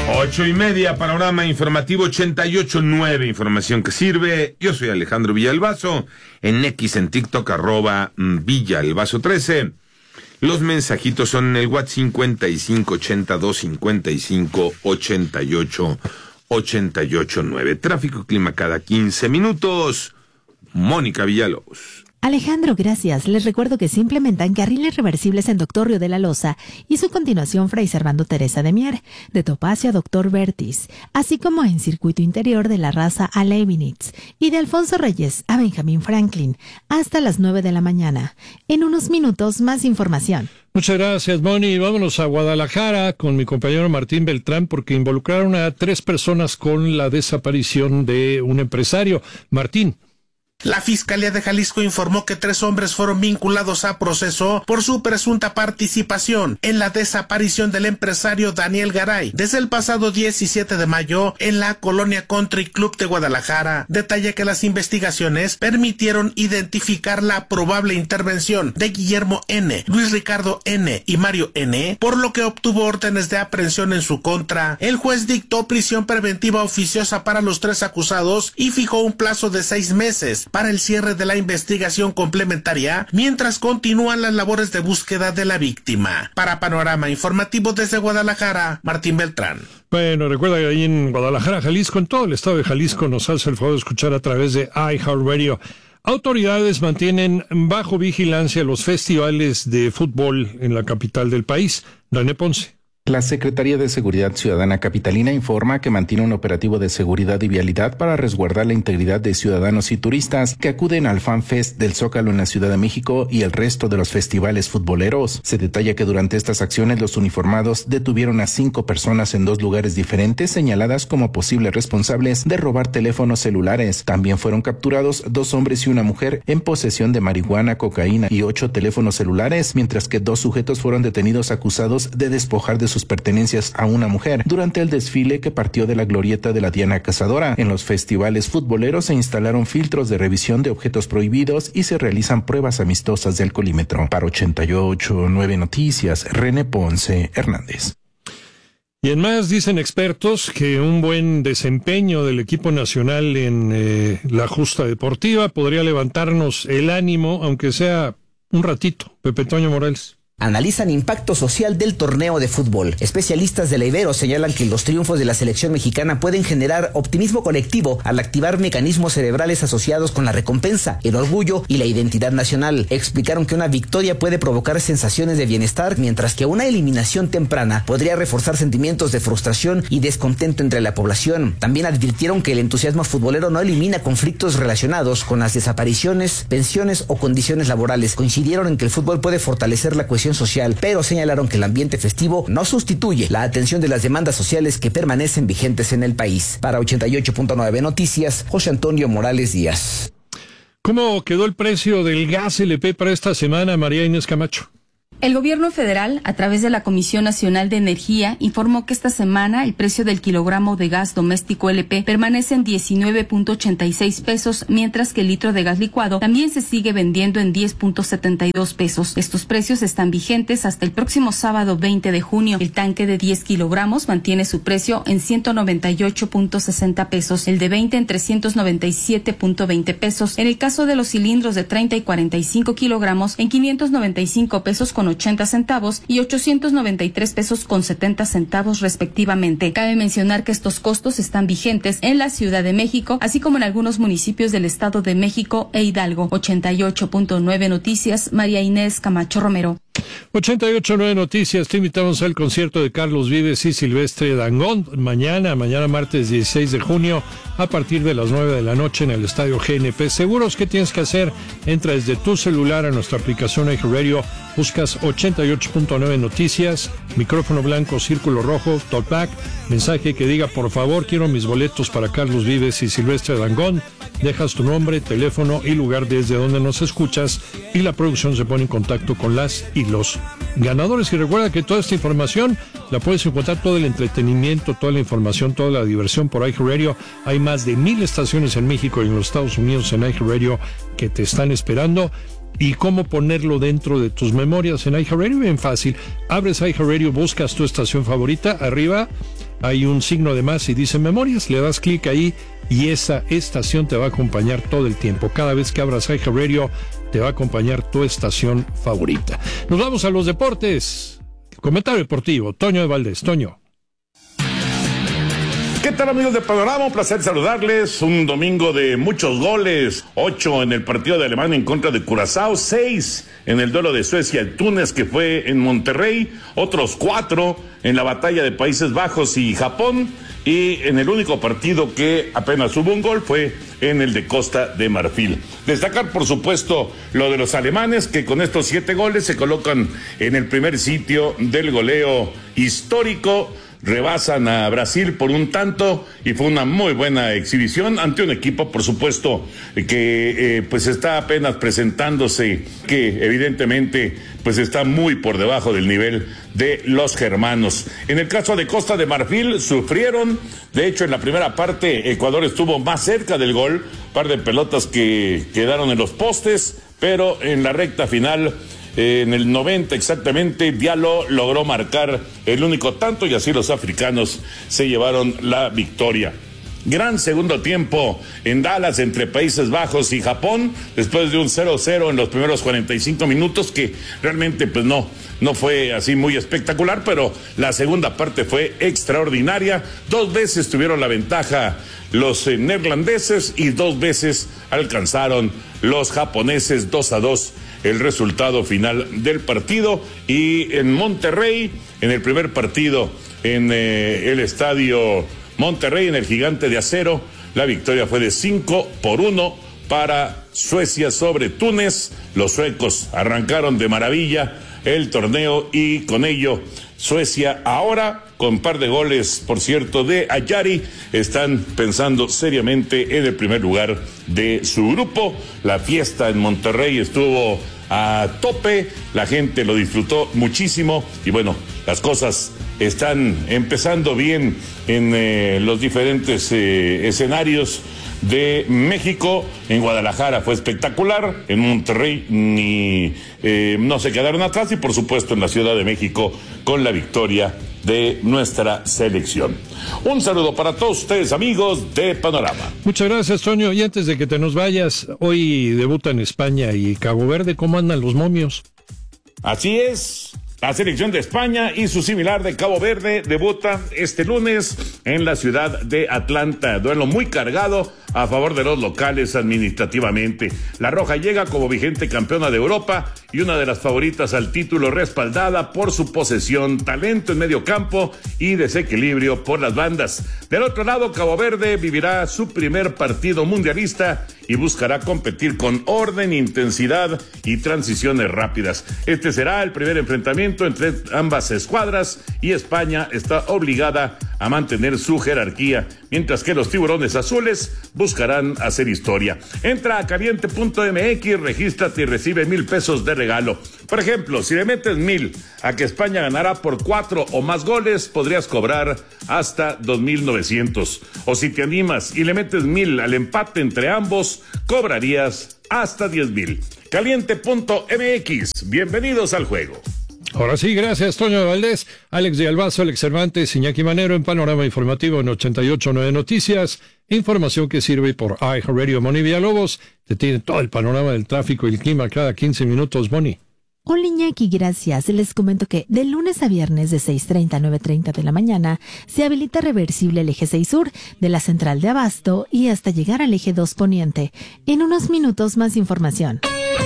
8:30, panorama informativo 88.9, información que sirve. Yo soy Alejandro Villalbazo, en X, en TikTok, @Villalbazo13. Los mensajitos son en el WhatsApp 5582558889. Tráfico y clima cada 15 minutos. Mónica Villalobos. Alejandro, gracias. Les recuerdo que se implementan carriles reversibles en Doctor Río de la Loza y su continuación Fray Servando Teresa de Mier, de Topacio a Doctor Vertis, así como en circuito interior de la Raza a Leibniz y de Alfonso Reyes a Benjamín Franklin, hasta las 9 de la mañana. En unos minutos, más información. Muchas gracias, Moni. Vámonos a Guadalajara con mi compañero Martín Beltrán, porque involucraron a 3 personas con la desaparición de un empresario. Martín. La Fiscalía de Jalisco informó que 3 hombres fueron vinculados a proceso por su presunta participación en la desaparición del empresario Daniel Garay desde el pasado 17 de mayo en la colonia Country Club de Guadalajara. Detalla que las investigaciones permitieron identificar la probable intervención de Guillermo N., Luis Ricardo N. y Mario N., por lo que obtuvo órdenes de aprehensión en su contra. El juez dictó prisión preventiva oficiosa para los 3 acusados y fijó un plazo de 6 meses para el cierre de la investigación complementaria, mientras continúan las labores de búsqueda de la víctima. Para Panorama Informativo desde Guadalajara, Martín Beltrán. Bueno, recuerda que ahí en Guadalajara, Jalisco, en todo el estado de Jalisco, nos hace el favor de escuchar a través de iHeartRadio. Autoridades mantienen bajo vigilancia los festivales de fútbol en la capital del país. René Ponce. La Secretaría de Seguridad Ciudadana Capitalina informa que mantiene un operativo de seguridad y vialidad para resguardar la integridad de ciudadanos y turistas que acuden al Fan Fest del Zócalo en la Ciudad de México y el resto de los festivales futboleros. Se detalla que durante estas acciones los uniformados detuvieron a 5 personas en 2 lugares diferentes señaladas como posibles responsables de robar teléfonos celulares. También fueron capturados 2 hombres y una mujer en posesión de marihuana, cocaína y 8 teléfonos celulares, mientras que 2 sujetos fueron detenidos acusados de despojar de sus pertenencias a una mujer durante el desfile que partió de la glorieta de la Diana Cazadora. En los festivales futboleros se instalaron filtros de revisión de objetos prohibidos y se realizan pruebas amistosas de alcoholímetro. Para 88.9 Noticias, René Ponce Hernández. Y en más, dicen expertos que un buen desempeño del equipo nacional en la justa deportiva podría levantarnos el ánimo, aunque sea un ratito. Pepe Toño Morales. Analizan impacto social del torneo de fútbol. Especialistas de la Ibero señalan que los triunfos de la selección mexicana pueden generar optimismo colectivo al activar mecanismos cerebrales asociados con la recompensa, el orgullo y la identidad nacional. Explicaron que una victoria puede provocar sensaciones de bienestar, mientras que una eliminación temprana podría reforzar sentimientos de frustración y descontento entre la población. También advirtieron que el entusiasmo futbolero no elimina conflictos relacionados con las desapariciones, pensiones o condiciones laborales. Coincidieron en que el fútbol puede fortalecer la cohesión social, pero señalaron que el ambiente festivo no sustituye la atención de las demandas sociales que permanecen vigentes en el país. Para 88.9 Noticias, José Antonio Morales Díaz. ¿Cómo quedó el precio del gas LP para esta semana, María Inés Camacho? El gobierno federal, a través de la Comisión Nacional de Energía, informó que esta semana el precio del kilogramo de gas doméstico LP permanece en 19.86 pesos, mientras que el litro de gas licuado también se sigue vendiendo en 10.72 pesos. Estos precios están vigentes hasta el próximo sábado 20 de junio. El tanque de 10 kilogramos mantiene su precio en 198.60 pesos, el de 20 en 397.20 pesos. En el caso de los cilindros de 30 y 45 kilogramos, en 595 pesos con 80 centavos y 893 pesos con 70 centavos respectivamente. Cabe mencionar que estos costos están vigentes en la Ciudad de México, así como en algunos municipios del Estado de México e Hidalgo. 88.9 Noticias, María Inés Camacho Romero. 88.9 Noticias, te invitamos al concierto de Carlos Vives y Silvestre Dangond mañana martes 16 de junio a partir de las 9 de la noche en el Estadio GNP Seguros. ¿Qué tienes que hacer? Entra desde tu celular a nuestra aplicación iHeartRadio, buscas 88.9 Noticias, micrófono blanco, círculo rojo, talkback, mensaje que diga por favor quiero mis boletos para Carlos Vives y Silvestre Dangond, dejas tu nombre, teléfono y lugar desde donde nos escuchas y la producción se pone en contacto con las y los ganadores. Y recuerda que toda esta información la puedes encontrar, todo el entretenimiento, toda la información, toda la diversión por iHeartRadio. Hay más de 1,000 estaciones en México y en los Estados Unidos en iHeartRadio que te están esperando. ¿Y cómo ponerlo dentro de tus memorias en iHeartRadio? Bien fácil. Abres iHeartRadio, buscas tu estación favorita, arriba hay un signo de más y dice Memorias, le das clic ahí y esa estación te va a acompañar todo el tiempo. Cada vez que abras iHeartRadio te va a acompañar tu estación favorita. Nos vamos a los deportes. Comentario deportivo, Toño de Valdés. Toño. ¿Qué tal, amigos de Panorama? Un placer saludarles. Un domingo de muchos goles. 8 en el partido de Alemania en contra de Curazao. 6 en el duelo de Suecia y Túnez, que fue en Monterrey. Otros 4 en la batalla de Países Bajos y Japón. Y en el único partido que apenas hubo un gol fue en el de Costa de Marfil. Destacar, por supuesto, lo de los alemanes, que con estos 7 goles se colocan en el primer sitio del goleo histórico. Rebasan a Brasil por un tanto y fue una muy buena exhibición ante un equipo, por supuesto, que pues está apenas presentándose, que evidentemente pues está muy por debajo del nivel de los germanos. En el caso de Costa de Marfil sufrieron, de hecho en la primera parte Ecuador estuvo más cerca del gol, un par de pelotas que quedaron en los postes, pero en la recta final, en el 90 exactamente, Diallo logró marcar el único tanto y así los africanos se llevaron la victoria. Gran segundo tiempo en Dallas entre Países Bajos y Japón, después de un 0-0 en los primeros 45 minutos, que realmente pues no fue así muy espectacular, pero la segunda parte fue extraordinaria. 2 veces tuvieron la ventaja los neerlandeses y 2 veces alcanzaron los japoneses. 2-2 el resultado final del partido. Y en Monterrey, en el primer partido en el estadio Monterrey, en el Gigante de Acero, la victoria fue de 5-1 para Suecia sobre Túnez. Los suecos arrancaron de maravilla el torneo y con ello Suecia ahora, con par de goles, por cierto, de Ayari, están pensando seriamente en el primer lugar de su grupo. La fiesta en Monterrey estuvo a tope, la gente lo disfrutó muchísimo y bueno, las cosas están empezando bien en los diferentes escenarios de México. En Guadalajara fue espectacular, en Monterrey no se quedaron atrás y por supuesto en la Ciudad de México con la victoria de nuestra selección. Un saludo para todos ustedes, amigos de Panorama. Muchas gracias, Toño. Y antes de que te nos vayas, hoy debutan España y Cabo Verde. ¿Cómo andan los momios? Así es. La selección de España y su similar de Cabo Verde debuta este lunes en la ciudad de Atlanta. Duelo muy cargado a favor de los locales administrativamente. La Roja llega como vigente campeona de Europa y una de las favoritas al título, respaldada por su posesión, talento en medio campo y desequilibrio por las bandas. Del otro lado, Cabo Verde vivirá su primer partido mundialista y buscará competir con orden, intensidad y transiciones rápidas. Este será el primer enfrentamiento entre ambas escuadras y España está obligada a mantener su jerarquía, mientras que los tiburones azules buscarán hacer historia. Entra a caliente.mx, regístrate y recibe 1,000 pesos de regalo. Por ejemplo, si le metes 1,000 a que España ganará por 4 o más goles, podrías cobrar hasta 2,900. O si te animas y le metes 1,000 al empate entre ambos, cobrarías hasta 10,000. Caliente.mx, bienvenidos al juego. Ahora sí, gracias, Toño de Valdés, Alex de Albazo, Alex Cervantes, Iñaki Manero en Panorama Informativo en 88.9 Noticias. Información que sirve por iHeartRadio. Moni Villalobos te tiene todo el panorama del tráfico y el clima cada 15 minutos, Moni. Hola, Iñaki, gracias. Les comento que de lunes a viernes de 6:30 a 9:30 de la mañana se habilita reversible el eje 6 sur de la central de Abasto y hasta llegar al eje 2 poniente. En unos minutos más información.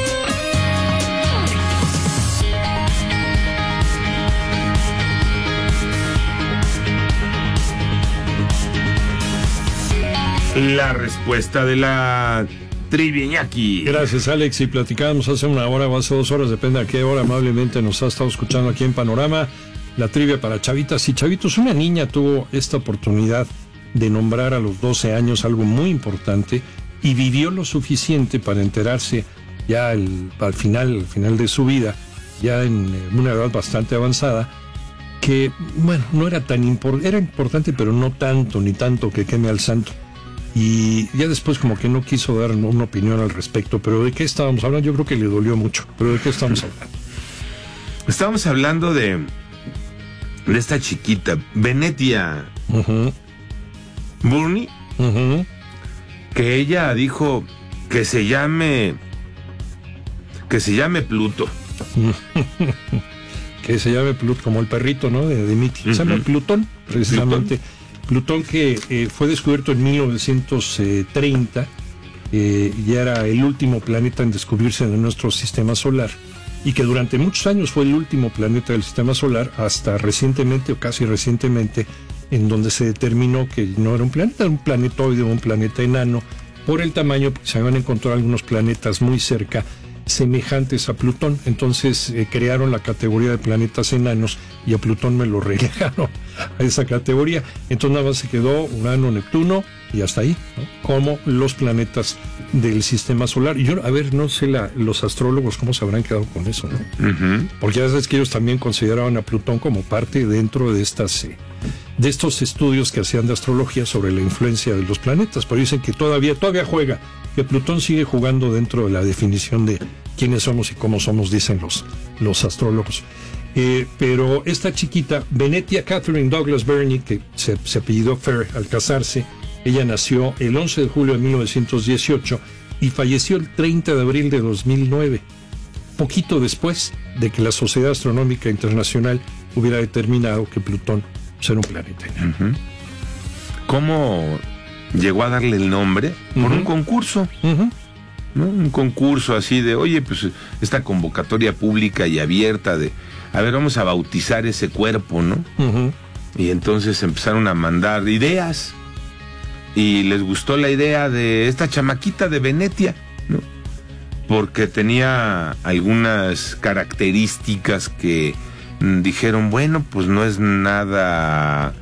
La respuesta de la trivia, Iñaki. Gracias, Alex, y platicábamos hace una hora o hace 2 horas, depende a qué hora amablemente nos ha estado escuchando aquí en Panorama, la trivia para chavitas y chavitos. Una niña tuvo esta oportunidad de nombrar a los 12 años algo muy importante y vivió lo suficiente para enterarse ya al final de su vida, ya en una edad bastante avanzada, que, bueno, no era tan importante, era importante, pero no tanto, ni tanto que queme al santo. Y ya después como que no quiso dar una opinión al respecto. Pero ¿de qué estábamos hablando? Yo creo que le dolió mucho. ¿Pero de qué estamos hablando? Estábamos hablando de de esta chiquita, Venetia Burney, que ella dijo que se llame Pluto. Que se llame Pluto, como el perrito, ¿no? De Mitty. Se llama Plutón, precisamente. Plutón que fue descubierto en 1930. Ya era el último planeta en descubrirse en nuestro sistema solar. Y que durante muchos años fue el último planeta del sistema solar, hasta recientemente, o casi recientemente, en donde se determinó que no era un planetoide, un planeta enano, por el tamaño, porque se habían encontrado algunos planetas muy cerca, semejantes a Plutón. Entonces crearon la categoría de planetas enanos y a Plutón me lo relegaron a esa categoría. Entonces nada más se quedó Urano, Neptuno y hasta ahí, ¿no? Como los planetas del sistema solar. Y yo, a ver, no sé los astrólogos cómo se habrán quedado con eso, ¿no? Porque a veces que ellos también consideraban a Plutón como parte dentro de de estos estudios que hacían de astrología sobre la influencia de los planetas, pero dicen que todavía juega, que Plutón sigue jugando dentro de la definición de quiénes somos y cómo somos, dicen los astrólogos. Pero esta chiquita, Venetia Catherine Douglas Burney, que se apellidó Fair al casarse, ella nació el 11 de julio de 1918 y falleció el 30 de abril de 2009, poquito después de que la Sociedad Astronómica Internacional hubiera determinado que Plutón era un planeta enano. ¿Cómo llegó a darle el nombre? Por un concurso, ¿no? Un concurso así de, oye, pues esta convocatoria pública y abierta de, a ver, vamos a bautizar ese cuerpo, ¿no? Y entonces empezaron a mandar ideas y les gustó la idea de esta chamaquita de Venetia, ¿no? Porque tenía algunas características que dijeron, bueno, pues no es nada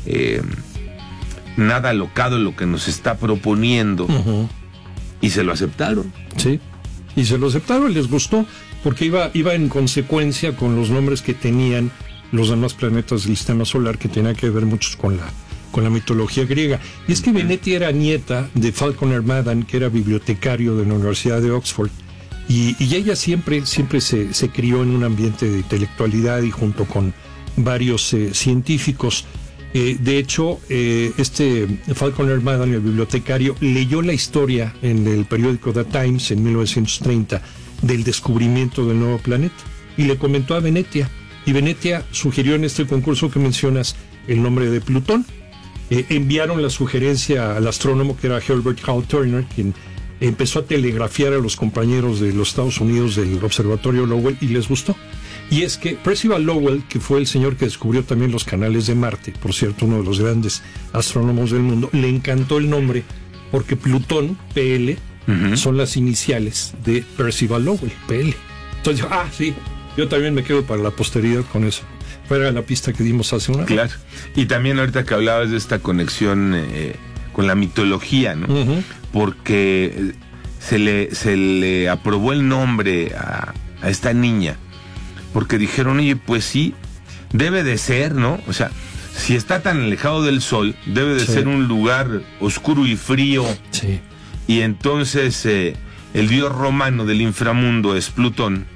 alocado lo que nos está proponiendo, y se lo aceptaron. Sí, y se lo aceptaron, les gustó, porque iba en consecuencia con los nombres que tenían los demás planetas del sistema solar, que tenían que ver muchos con la mitología griega. Y es que Venetia era nieta de Falconer Madan, que era bibliotecario de la Universidad de Oxford, y ella siempre se crió en un ambiente de intelectualidad y junto con varios científicos. De hecho, Falconer Madan, el bibliotecario, leyó la historia en el periódico The Times en 1930 del descubrimiento del nuevo planeta y le comentó a Venetia. Y Venetia sugirió en este concurso que mencionas el nombre de Plutón. Enviaron la sugerencia al astrónomo que era Herbert Hall Turner, quien empezó a telegrafiar a los compañeros de los Estados Unidos del Observatorio Lowell y les gustó. Y es que Percival Lowell, que fue el señor que descubrió también los canales de Marte, por cierto, uno de los grandes astrónomos del mundo, le encantó el nombre porque Plutón, PL, son las iniciales de Percival Lowell, PL. Entonces dijo, sí, yo también me quedo para la posteridad con eso. Fuera la pista que dimos hace una. Claro. Y también ahorita que hablabas de esta conexión con la mitología, ¿no? Porque se le aprobó el nombre a esta niña, porque dijeron, oye, pues sí, debe de ser, ¿no? O sea, si está tan alejado del sol, debe de ser un lugar oscuro y frío. Sí. Y entonces el dios romano del inframundo es Plutón.